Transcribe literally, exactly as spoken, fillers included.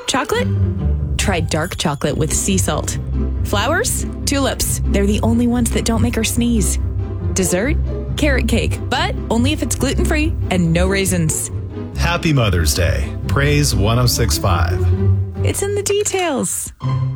Chocolate? Try dark chocolate with sea salt. Flowers? Tulips. They're the only ones that don't make her sneeze. Dessert? Carrot cake, but only if it's gluten-free and no raisins. Happy Mother's Day. Praise one oh six point five. It's in the details.